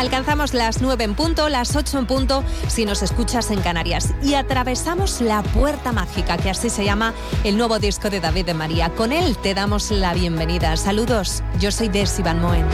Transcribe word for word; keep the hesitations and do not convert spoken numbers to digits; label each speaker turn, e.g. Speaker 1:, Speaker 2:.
Speaker 1: Alcanzamos las nueve en punto, las ocho en punto si nos escuchas en Canarias. Y atravesamos la puerta mágica, que así se llama el nuevo disco de David de María. Con él te damos la bienvenida. Saludos, yo soy Desi Van Moen.